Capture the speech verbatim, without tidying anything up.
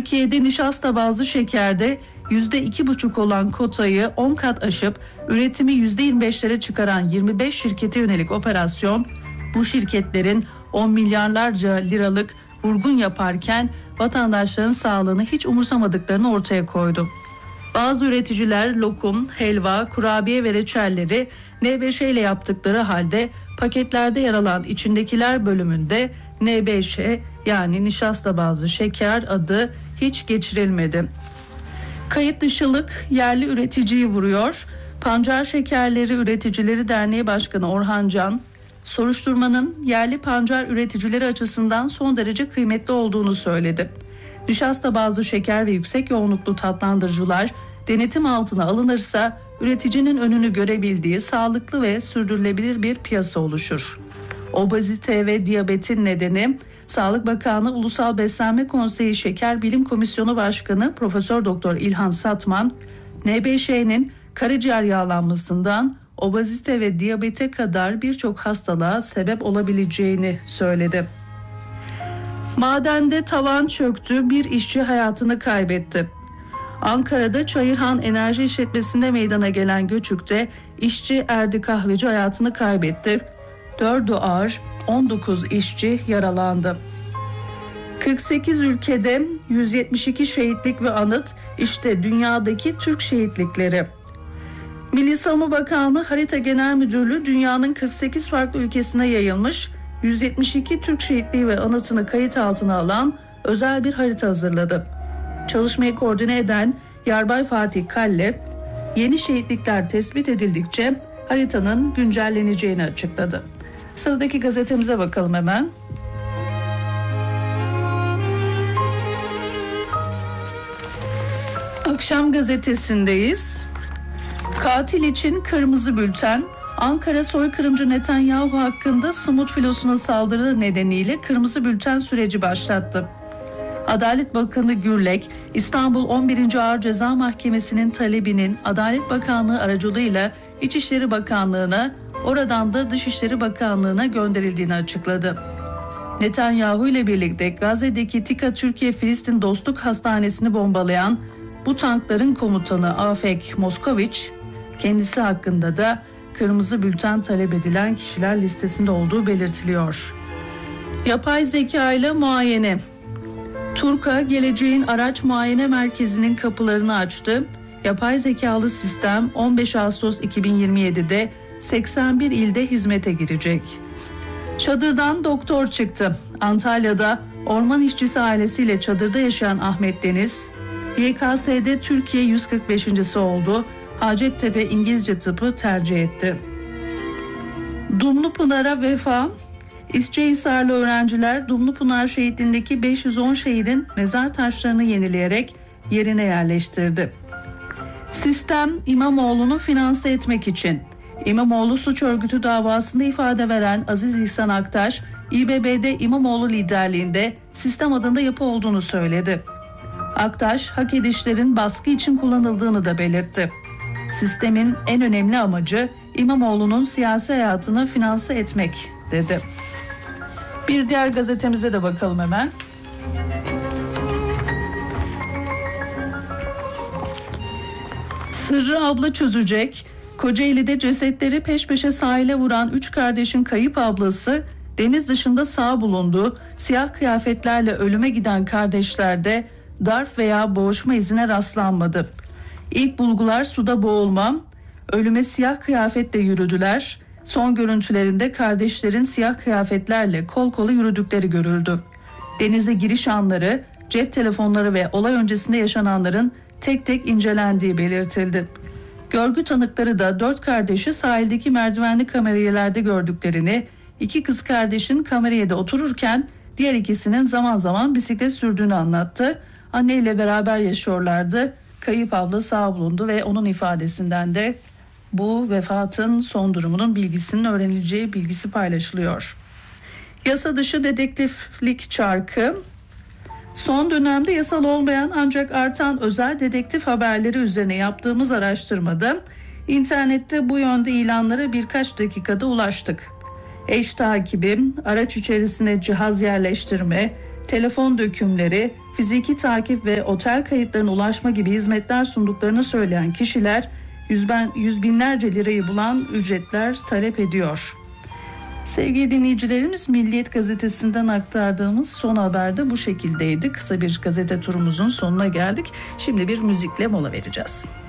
Türkiye'de nişasta bazlı şekerde yüzde iki buçuk olan kotayı on kat aşıp üretimi yüzde yirmi beşlere çıkaran yirmi beş şirkete yönelik operasyon, bu şirketlerin on milyarlarca liralık vurgun yaparken vatandaşların sağlığını hiç umursamadıklarını ortaya koydu. Bazı üreticiler lokum, helva, kurabiye ve reçelleri N B Ş ile yaptıkları halde paketlerde yer alan içindekiler bölümünde N B Ş yani nişasta bazlı şeker adı hiç geçirilmedi. Kayıt dışılık yerli üreticiyi vuruyor. Pancar Şekerleri Üreticileri Derneği Başkanı Orhan Can, soruşturmanın yerli pancar üreticileri açısından son derece kıymetli olduğunu söyledi. Nişasta bazlı şeker ve yüksek yoğunluklu tatlandırıcılar denetim altına alınırsa üreticinin önünü görebildiği sağlıklı ve sürdürülebilir bir piyasa oluşur. Obezite ve diyabetin nedeni Sağlık Bakanlığı Ulusal Beslenme Konseyi Şeker Bilim Komisyonu Başkanı Profesör Doktor İlhan Satman, N B Ş'nin karaciğer yağlanmasından obezite ve diyabete kadar birçok hastalığa sebep olabileceğini söyledi. Madende tavan çöktü, bir işçi hayatını kaybetti. Ankara'da Çayırhan Enerji İşletmesi'nde meydana gelen göçükte işçi Erdi Kahveci hayatını kaybetti. dördü ağır, on dokuz işçi yaralandı. kırk sekiz ülkede yüz yetmiş iki şehitlik ve anıt, işte dünyadaki Türk şehitlikleri. Milli Savunma Bakanlığı Harita Genel Müdürlüğü dünyanın kırk sekiz farklı ülkesine yayılmış yüz yetmiş iki Türk şehitliği ve anıtını kayıt altına alan özel bir harita hazırladı. Çalışmayı koordine eden Yarbay Fatih Kalle, yeni şehitlikler tespit edildikçe haritanın güncelleneceğini açıkladı. Sıradaki gazetemize bakalım hemen. Akşam gazetesindeyiz. Katil için kırmızı bülten. Ankara soykırımcı Netanyahu hakkında Sumut filosuna saldırı nedeniyle kırmızı bülten süreci başlattı. Adalet Bakanı Gürlek, İstanbul on birinci Ağır Ceza Mahkemesi'nin talebinin Adalet Bakanlığı aracılığıyla İçişleri Bakanlığı'na, oradan da Dışişleri Bakanlığı'na gönderildiğini açıkladı. Netanyahu ile birlikte Gazze'deki TİKA Türkiye-Filistin Dostluk Hastanesi'ni bombalayan bu tankların komutanı Afek Moskoviç, kendisi hakkında da kırmızı bülten talep edilen kişiler listesinde olduğu belirtiliyor. Yapay zeka ile muayene. TURKA, geleceğin araç muayene merkezinin kapılarını açtı. Yapay zekalı sistem on beş Ağustos iki bin yirmi yedi'de seksen bir ilde hizmete girecek. Çadırdan doktor çıktı. Antalya'da orman işçisi ailesiyle çadırda yaşayan Ahmet Deniz, Y K S'de Türkiye yüz kırk beşincisi oldu. Hacettepe İngilizce tıpı tercih etti. Dumlupınar'a vefa. İsçehisarlı öğrenciler Dumlupınar şehitliğindeki beş yüz on şehidin mezar taşlarını yenileyerek yerine yerleştirdi. Sistem İmamoğlu'nu finanse etmek için. İmamoğlu suç örgütü davasında ifade veren Aziz İhsan Aktaş, İ B B'de İmamoğlu liderliğinde sistem adında yapı olduğunu söyledi. Aktaş, hak edişlerin baskı için kullanıldığını da belirtti. Sistemin en önemli amacı İmamoğlu'nun siyasi hayatını finanse etmek, dedi. Bir diğer gazetemize de bakalım hemen. Sırrı abla çözecek. Kocaeli'de cesetleri peş peşe sahile vuran üç kardeşin kayıp ablası, deniz dışında sağ bulundu. Siyah kıyafetlerle ölüme giden kardeşlerde darp veya boğuşma izine rastlanmadı. İlk bulgular suda boğulma, ölüme siyah kıyafetle yürüdüler. Son görüntülerinde kardeşlerin siyah kıyafetlerle kol kola yürüdükleri görüldü. Denize giriş anları, cep telefonları ve olay öncesinde yaşananların tek tek incelendiği belirtildi. Görgü tanıkları da dört kardeşi sahildeki merdivenli kamerayelerde gördüklerini, iki kız kardeşin kamerayede otururken diğer ikisinin zaman zaman bisiklet sürdüğünü anlattı. Anneyle beraber yaşıyorlardı. Kayıp abla sağ bulundu ve onun ifadesinden de bu vefatın son durumunun bilgisinin öğrenileceği bilgisi paylaşılıyor. Yasa dışı dedektiflik çarkı. Son dönemde yasal olmayan ancak artan özel dedektif haberleri üzerine yaptığımız araştırmada internette bu yönde ilanlara birkaç dakikada ulaştık. Eş takibi, araç içerisine cihaz yerleştirme, telefon dökümleri, fiziki takip ve otel kayıtlarına ulaşma gibi hizmetler sunduklarını söyleyen kişiler yüz, ben, yüz binlerce lirayı bulan ücretler talep ediyor. Sevgili dinleyicilerimiz, Milliyet Gazetesi'nden aktardığımız son haberde bu şekildeydi. Kısa bir gazete turumuzun sonuna geldik. Şimdi bir müzikle mola vereceğiz.